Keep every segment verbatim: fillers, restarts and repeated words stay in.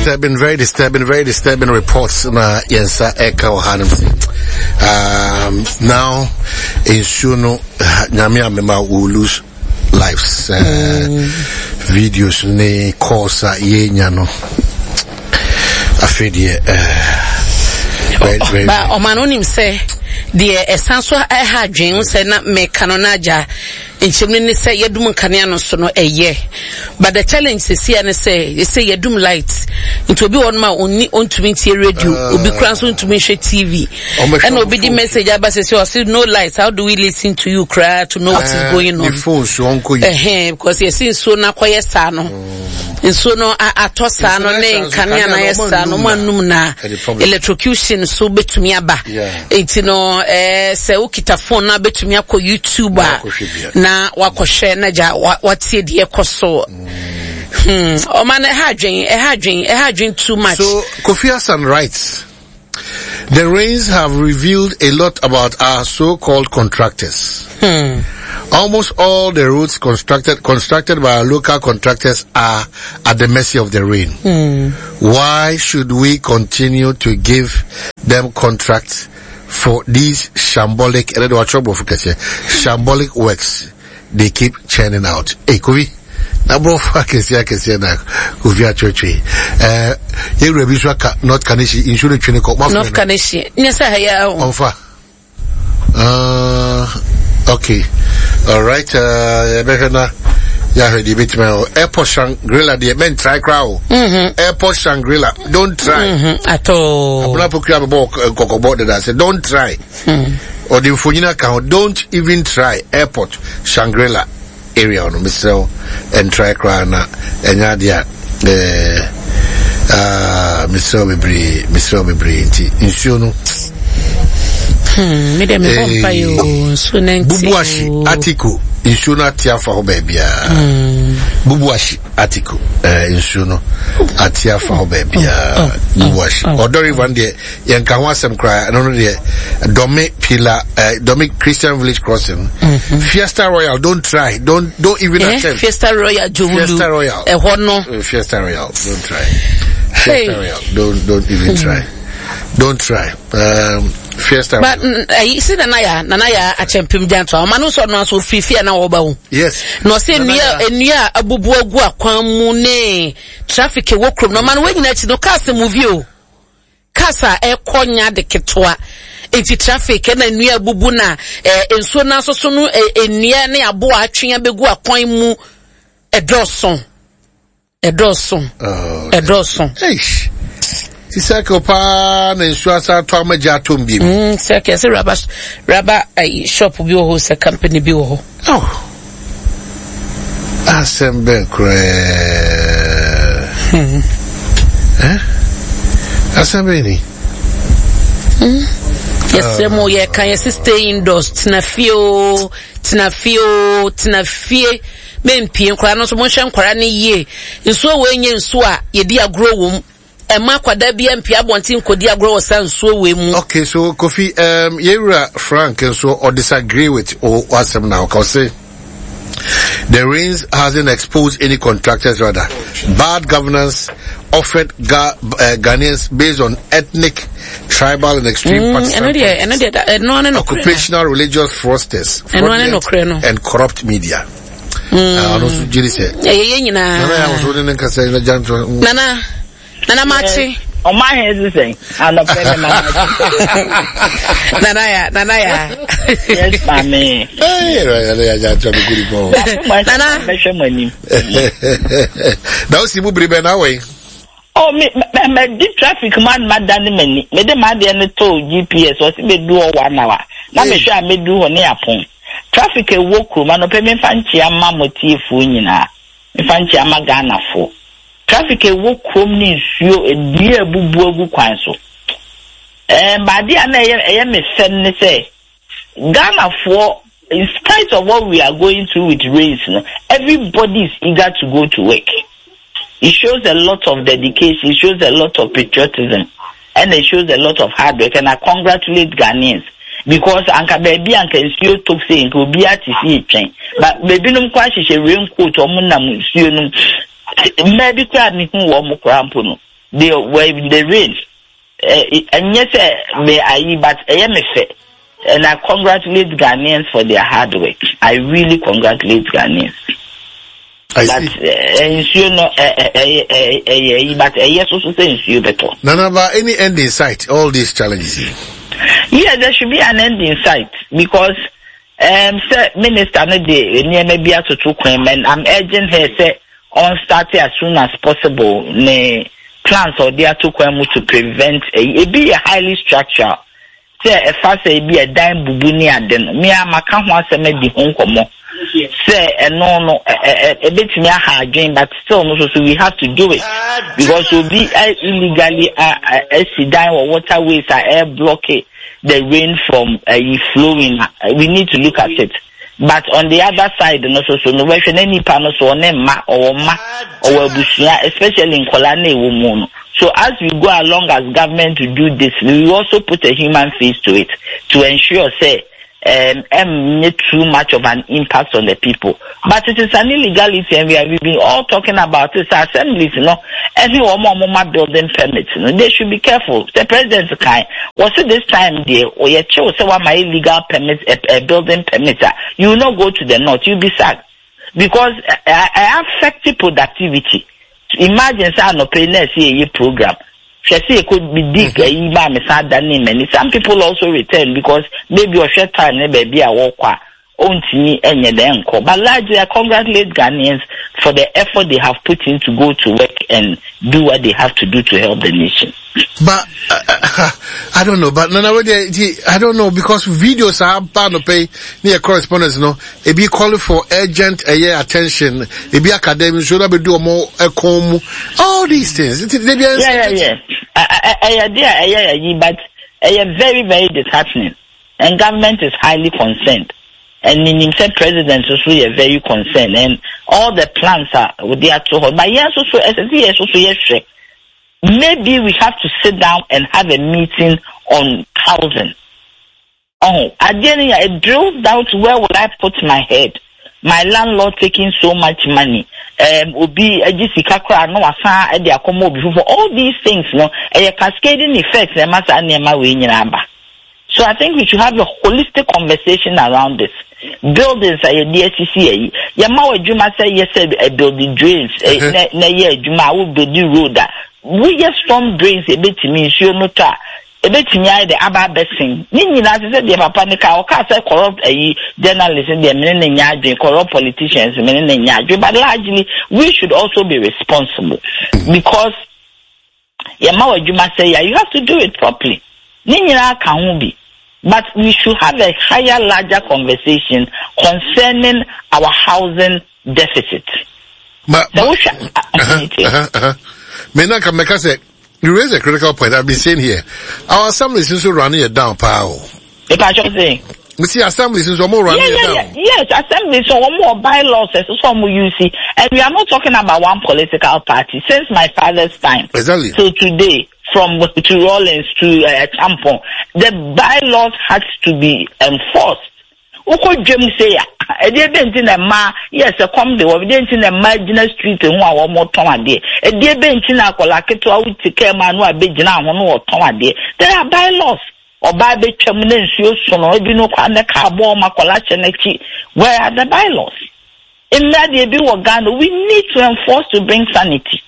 disturbing, very disturbing, very disturbing reports. Na yensa eka ohanum. Um, now in Suno, Nyamia Mema will lose lives. Uh, mm. Videos ne kosa ye nyano. Afraid ye. But Omanonim say the essence of a hard dream said not make canonaja. In Chimney say Yedum Caniano sono a year. But the challenge is here and say, you say Yedum lights. It will be on my only on to me radio, will be crossing to me T V. And will be the message about says you still no lights. How do we listen to you cry to know what is going on? Because you see so na quiet sano. And so no a tosano name Caniana Sano Manumna electrocution so bet me aba. It's no eh say ukita phone na bet me ako YouTuber. Na wakoshe na ja watie die koso hmm o man e hadwen e hadwen e hadwen too much. So Kofi Hassan writes, the rains have revealed a lot about our so-called contractors. Hmm. Almost all the roads constructed constructed by our local contractors are at the mercy of the rain. Hmm. Why should we continue to give them contracts for these shambolic shambolic works they keep churning out? Hey, Kofi, na bro fuck is ya kesi na Kofi achweche. Eh, ye rebiswa not Kaneshi insurance training ko ma North Kaneshi. Nyesa haya o. Onfa. Uh, okay. All right. Uh, behena ya heard the bit me Airport Shangri-La the men try crowd. Mhm. Airport Shangri-La, don't try. Mhm. At all. Abuna pokria bo kokobo that say don't try. Mhm. Or the Funyina account, don't even try Airport Shangri-La area on Mister and try Krana and Yadia uh uh Mister Mibri Mister Mibri in Suno. Hmm, me dem bomba yo sunenti. Bubuashi article in Suno Tiafa Hobebia. Bubuashi article uh in Suno Atiafa Hobebia Bubuashi. Odori van de Yankawa sem cry and only Domi Pila uh Domi Christian Village Crossing. Fiesta Royal, don't try. Don't don't even eh, attempt. Fiesta Royal Julu. Fiesta Royal. Eh hono. Fiesta Royal, don't try. Fiesta Hey. Royal, don't don't even try. Don't try. Um Fiesta But I see the naya, nanaya a champion janto. Manu so no so fifi na oba. Yes. No say nua enua abubu agu akwan mu ne traffic e wokrom no man we nyina chi no car se move o. Kasa e konya de ketwa. Enti traffic na nua abubu na enso na so so no enua ne abo atwea begu akwan mu edroson. Edroson. Oh. Edroson. Eish. Isako pa na insurance to amaja to mbi. Mm, sake say rubber rubber uh, shop bi wo se company bi wo. Oh. Asembe kre. Hmm. Eh? Asembe ni. Hmm. Yes, uh, mo ye kan yes stay indoors tina fio tina fio tina fie men pie nkora no so mo hwe nkora ne yie. Nso we nye nso a ye di agro wom. Emma kwada bia mpia bontin kodi agro sanso we mu. Okay, so Kofi, um Yera Frank and so or disagree with or awesome now cause say the rains hasn't exposed any contractors rather. Bad governance offered Ga, uh, Ghanaians based on ethnic, tribal and extreme mm, participation, no, no, no, occupational no. religious fraudsters, no, and corrupt media. Mm. Uh, also, Jiri said, Nana, Nana Machi. On my head is saying, I'm not paying my Nanaya, Nanaya. Yes, mammy. Hey, Nana, measure money. Now, see, Bubri Ben away. Oh, me, me, deep traffic man, madam, many, made them had the told G P S or me do one hour. Now, me sure I may do on airport. Traffic a walk room, and a payment fancy a mammoth funina. Fancy a magana for. Traffic a walk room needs you a dear bubu kwanso. Eh, but dear, I am a friend, say Ghana for, in spite of what we are going through with race, you know, everybody is eager to go to work. It shows a lot of dedication, it shows a lot of patriotism, and it shows a lot of hard work. And I congratulate Ghanaians because Anka baby Anka is still talk saying go be at see chain, but baby no kwashi she raincoat or munam maybe crab me who warm crampono. they were in the rain. Uh, and yes, uh, may I, but I am a fair. And I congratulate Ghanaians for their hard work. I really congratulate Ghanaians. I but, see. Uh, you know, uh, uh, uh, uh, uh, but uh, yes, also say you better. Nana, but any end in sight, all these challenges? Yeah, there should be an end in sight because um, sir, Minister, near maybe to two and I'm urging her, say, on starting as soon as possible, ne plans or there to to prevent it be a highly structured. Say a fast a be a dime bubuni and then me I can't want to make the home come. Say a no no a bit me a hard game, but still no so we have to do it because we'll be uh, illegally uh uh dime or waterways are air blocking the rain from uh, flowing. Uh, we need to look at it. But on the other side, no so so no where any panel so on ma or ma or bushia, especially in Kolane woman. So as we go along as government to do this, we will also put a human face to it to ensure say um um not too much of an impact on the people. But it is an illegality and we have been all talking about this assemblies, you know, every one more building permits, you know, they should be careful. The president's kind was it this time there or you chose one my illegal permits a, a building permit, you will not go to the north, you'll be sad. Because I, I affect productivity. Imagine say no pay next year program. She say it could be big. Mm-hmm. Some people also return because maybe your short time maybe a walk. But largely, I congratulate Ghanaians for the effort they have put in to go to work and do what they have to do to help the nation. But uh, uh, I don't know. But Nana, I don't know because videos are part of pay near correspondence. No, it be calling for urgent uh, yeah, attention. It be academic. Should I be do more uh, all these things? It, they be yeah, yeah, yeah. I, I, I, yeah, yeah, yeah. But uh, very, very disheartening. And government is highly concerned. And in himself, president is really very concerned, and all the plans are there to hold. But yes, also, yes, also, yes, maybe we have to sit down and have a meeting on housing. Oh, again, I drilled down to where would I put my head? My landlord taking so much money. Um, will be a Jessica cry, no, I they are come for all these things, no, a cascading effects, a mass anima winning number. So I think we should have a holistic conversation around this. Buildings are a D S C C. Yamawa Juma say yes, a building drains. Na year Juma will build the road. We just storm drains a bit to me, sure not. A bit to me, the Abba Bessing. Nini Nasa said, the Papanica or Casa corrupt a journalist and the men in Yadri, corrupt politicians, men in Yadri. But largely, we should also be responsible because Yamawa Juma say, yeah, you have to do it properly. Nini can be. But we should have a higher, larger conversation concerning our housing deficit. But, so but uh-huh, uh-huh, uh-huh. Menaka Meka said, you raise a critical point. I've been saying here. Our assembly is also running it down, Pao. If I should say. We see assemblies is more running yeah, yeah, it down. Yeah, yes, assemblies so one more bylaws, so some you see. And we are not talking about one political party. Since my father's time. Exactly. So today, from to Rawlings to uh, Champon, the bylaws has to be enforced. Uko James say, a dear bench in a ma, yes, a come the evidence in a marginal street and one more Toma day. A dear bench in a colaketo out to care man who are big now one or Toma day. There are bylaws. Or by the termination, so no, you know, the carbon, Macolachenechi. Where are the bylaws? In that they be Ghana, we need to enforce to bring sanity.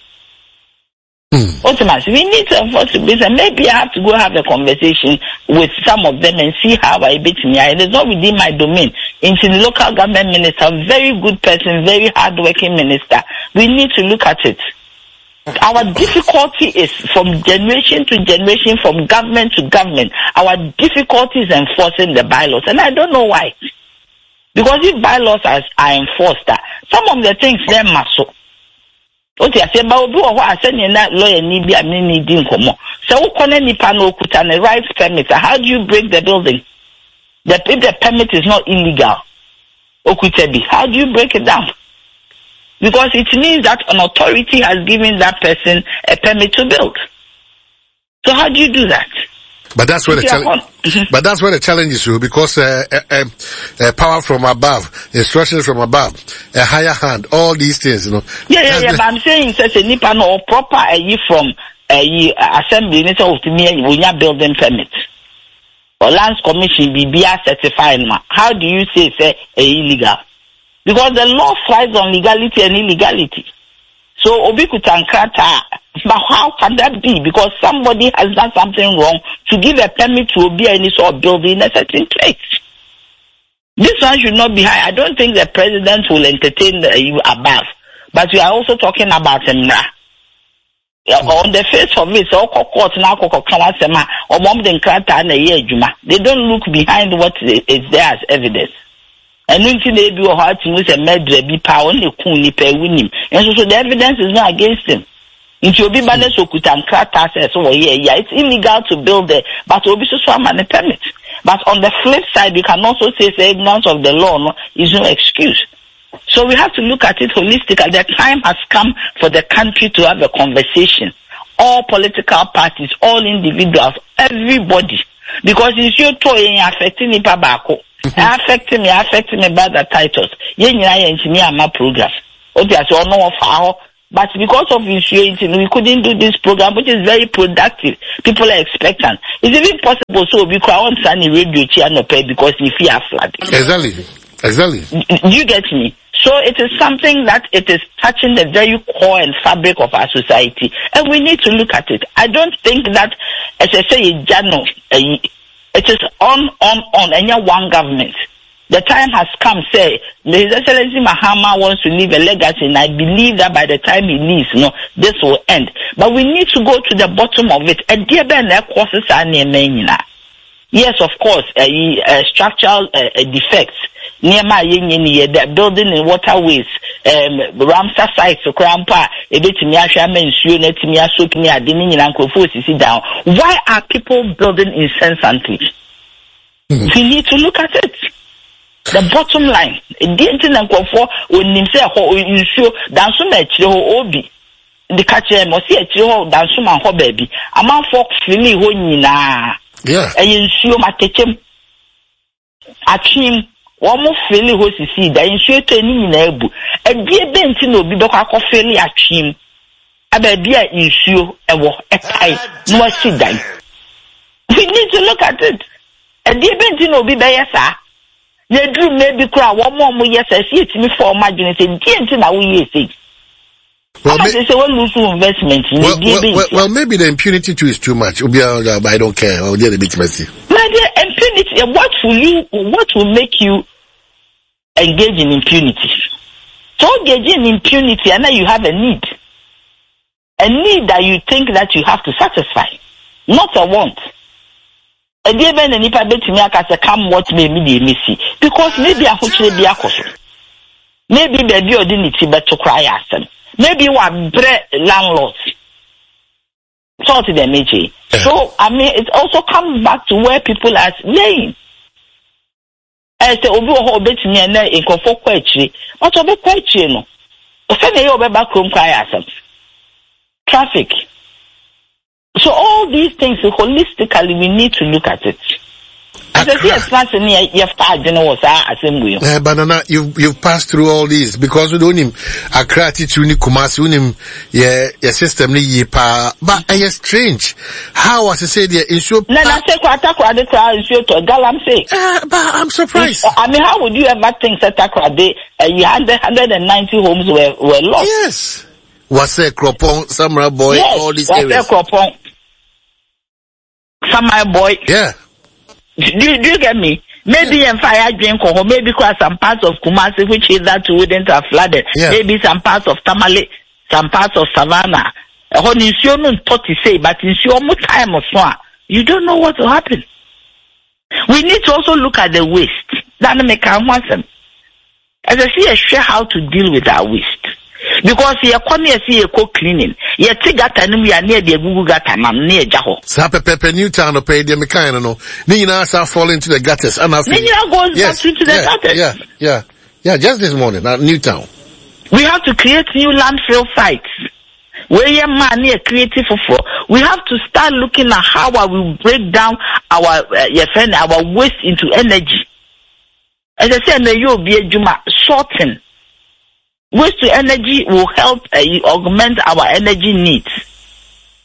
Mm. Ultimately, we need to enforce to bring, and maybe I have to go have a conversation with some of them and see how I beat me. It is not within my domain. It's in local government minister, very good person, very hardworking minister. We need to look at it. Our difficulty is from generation to generation, from government to government. Our difficulty is enforcing the bylaws, and I don't know why. Because if bylaws are, are enforced, some of the things they must so. Okay, I say, but do what I said in that lawyer need be a mini din komo. So who can any panel put on a rights permit? How do you break the building? The if the permit is not illegal, Okutebi, how do you break it down? Because it means that an authority has given that person a permit to build. So how do you do that? But that's where the challenge. But that's where the challenge is, because uh, uh, uh, power from above, instructions from above, a higher hand, all these things, you know. Yeah, yeah, yeah. But I'm saying such a nipa no proper a from uh, assembly in of to me when you building permit or lands commission be be certified. How do you say say illegal? Because the law thrives on legality and illegality. So Obi Kutankrata, but how can that be? Because somebody has done something wrong to give a permit to Obi any sort of building in a certain place. This one should not be high. I don't think the president will entertain the, you above. But we are also talking about him now. On the face of it, so court now or mom den krata and a year juma. They don't look behind what is there as evidence. And when they be hard to use a murder be power only kuni pay winning. And so, so the evidence is not against him. Into Obi Bane Sokutan krata says, oh yeah, yeah, it's illegal to build there, but Obi Suswam and a permit. But on the flip side, you can also say the ignorance of the law no, is no excuse. So we have to look at it holistically. The time has come for the country to have a conversation. All political parties, all individuals, everybody. Because it's your toy affecting me babako. Affecting me, affecting me by the titles. Yen me and my program. Okay, so no of how. But because of insurance, we couldn't do this program, which is very productive. People are expectant. Is it even possible so we can't send a radio channel pay because if you are flood? Exactly. Exactly. Do you get me? So it is something that it is touching the very core and fabric of our society, and we need to look at it. I don't think that, as I say, it is on, on, on any one government. The time has come, say, His Excellency Mahama wants to leave a legacy, and I believe that by the time he leaves, you know, this will end. But we need to go to the bottom of it. And dear Ben, causes are yes, of course, uh, uh, structural uh, uh, defects. Near my union, they're building in waterways, um, Ramsar sites, so Crampa, a bit to me, I shall mention it to me, I shook me, I didn't sit down. Why are people building incessantly? Mm-hmm. We need to look at it. The bottom line, the internet for when himself or you show dance so much obi the catcher must see a chill dance so man baby. A man for freely when na yeah, and you show my teaching a team one more freely who see that you show to any neighbor. A dear Benton will be the cock freely a team. A baby in shoe a walk a tie, no sit down. We need to look at it. A dear Benton will be there, sir. They do maybe cry one more yes, I see it me for imagination. Now we say. Well, may- say well, lose investment. Well, well, well, well, maybe the impunity too is too much. I don't care. I'll get a bit messy. My dear, impunity. What will you? What will make you engage in impunity? So engage in impunity, and then you have a need, a need that you think that you have to satisfy, not a want. And dear Ben and Nipa bet me I come what may be missy. Because maybe I would be a cost. Maybe baby or dignity but to cry at them. Maybe you are bread landlords. Sort of them, so I mean it also comes back to where people are laying. I say Obi o bet me and in Kofo Kwachi. What Obi Kwachi no? Offend you over back home cry at them. Traffic. So all these things, holistically, we need to look at it. As I see, it's not near your father, you know, assembly. Eh, Banana, you've you've passed through all these because we don't him. Accra, Tituni, Kumasi, we him. Yeah, your system ni yipa. But it's strange. How was I say there? Insure. No, no, say Kwata Kwade crowd insure to Galam say. Uh, but I'm surprised. I mean, how would you ever think that Kwade? Uh, you had one hundred ninety homes were were lost. Yes. Was a Kropon, Samurai Boy, yes, all these was areas. Was a Kropon, Samurai Boy. Yeah. Do, do you get me? Maybe yeah. in fire drink or maybe because some parts of Kumasi which is that wouldn't have flooded. Yeah. Maybe some parts of Tamale, some parts of Savannah. When you see no thirty say, but you see almost time of one, you don't know what will happen. We need to also look at the waste. That make our them. As I see, I share how to deal with our waste. Because you come here see a cook cleaning. You take that and we are near the Google gata and near Jaho. Sapa Pepe Newtown or pay the mechanic no. Nina are fall into the gutters and after Nina goes yes. back into the yeah, gutters. Yeah, yeah, yeah. Just this morning at Newtown. We have to create new landfill sites. Where your man near creative for. We have to start looking at how I will break down our uh, our waste into energy. As I said, you will be a juma sorting. Waste to energy will help uh, augment our energy needs.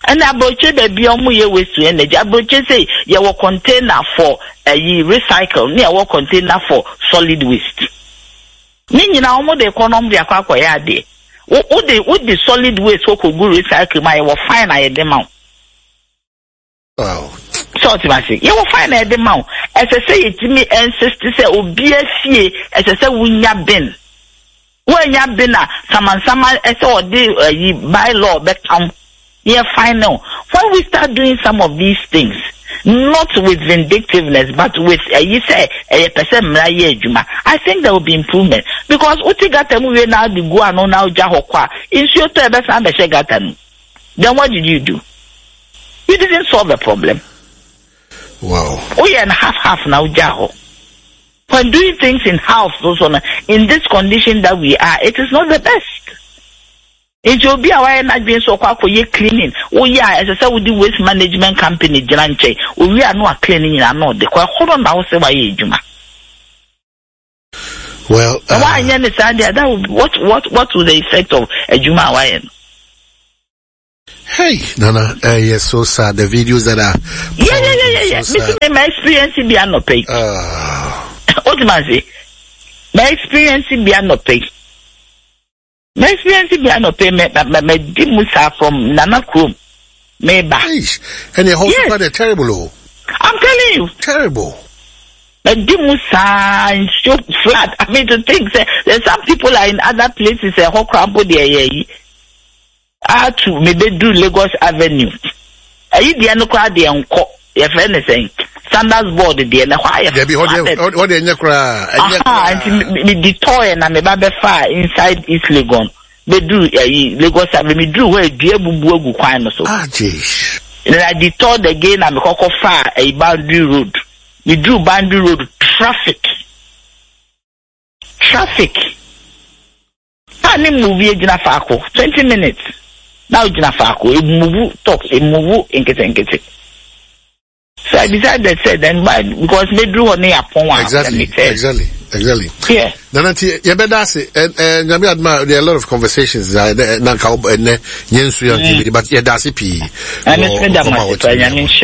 And abroche baby omu ye waste to energy. Abroche say you will container for a uh, recycle, near what container for solid waste. Meaning now omo the economy they akwa ya de. What the what the solid waste what could go recycle my will find I them out. Wow. So to say, you will find a demand. As I say, it me insist to say, oh, be a fee, as I say, we have been. When you have been, some and some, as all day, by law, but um, yeah, final. When we start doing some of these things, not with vindictiveness, but with, uh, you say, a percent, I think there will be improvement. Because what you got to move now, the go and now, Jahokwa, in your best and then what did you do? You didn't solve the problem. Wow. Oh yeah, and half half now, Jaho. When doing things in half, also in this condition that we are, it is not the best. It will be our not being so quite for ye cleaning. Oh yeah, as I said, with the waste management company, Janche, we are not cleaning and not the quite hold on now, say why Juma. Well, uh, why understand that? What what what was the effect of a Juma Wayan? Hey, Nana, uh, yes, so sad. The videos that are. Yeah, yeah, yeah, yeah, yeah. So my experience be no pay. Uh, what do I say? My experience be no pay. My experience be no pay. Me, me, me, dimusa from Nana Krum. Me ba. And the whole yes. They're terrible. Oh. I'm telling you. Terrible. Me dimusa and so flat. I mean to think that there's some people are in other places. A whole crumble there. Yeah. Ah, to maybe do Lagos Avenue. Are you the other crowd there on co? Your friend is saying Sanders board the end. Why? There be what what the new crowd. Ah, and me the toy and I'm about far inside East Legon. Me do Lagos Avenue. Me do where dear bubu bubu kwano so. Ah, jeez. And I detoured again. I'm a far a boundary road. Me do boundary road traffic. Traffic. I need movie in Fako. Twenty minutes. Now Jinafako, a move talk, a move in Ketenkete. So I decided say then because they drew on the upon one. Exactly, exactly, exactly. Yeah. Nanati, Yabedasi, and and I admire there are a lot of conversations uh Nanka and Yensu on T V, but Yadasi P. And it's been that much. The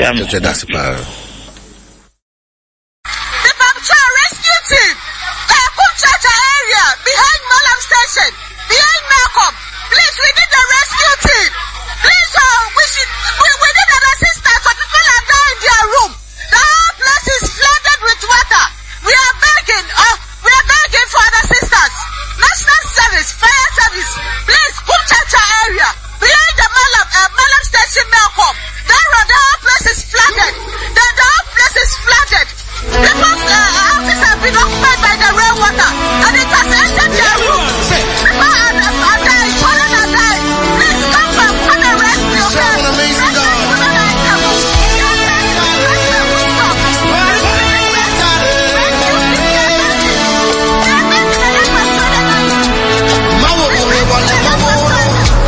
Babcha rescue team, the Kumchacha area behind Malam Station, behind Malcolm. Please, we need the rescue team. Please, uh, we should, we, we need an assistance for people are down in their room. The whole place is flooded with water. We are begging, uh, we are begging for an assistance. National Service, Fire Service, please, Kumchacha area, behind the Malam, uh, Malam Station, Malcolm. That road, the whole place is flooded. The, the whole place is flooded. People's uh, houses have been occupied by the rainwater, and it has entered their room.